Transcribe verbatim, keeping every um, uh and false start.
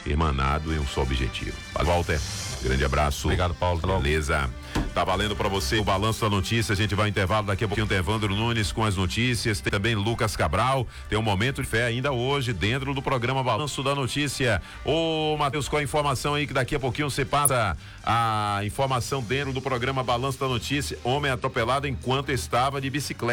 irmanado em um só objetivo. Walter, grande abraço. Obrigado, Paulo. Beleza. Tá valendo pra você o Balanço da Notícia. A gente vai ao intervalo daqui a pouquinho. Tem Evandro Nunes com as notícias. Tem também Lucas Cabral. Tem um momento de fé ainda hoje dentro do programa Balanço da Notícia. Ô, Matheus, qual a informação aí que daqui a pouquinho você passa a informação dentro do programa Balanço da Notícia? Homem atropelado enquanto estava de bicicleta.